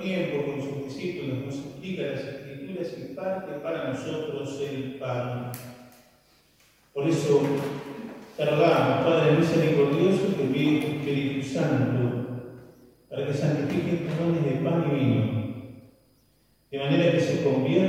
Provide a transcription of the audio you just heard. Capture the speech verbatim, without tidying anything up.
tiempo con sus discípulos, nos explica las Escrituras y parte para nosotros el pan. Por eso, te rogamos, Padre misericordioso, que envíe tu Espíritu Santo para que santifique estos dones de pan y vino, de manera que se convierta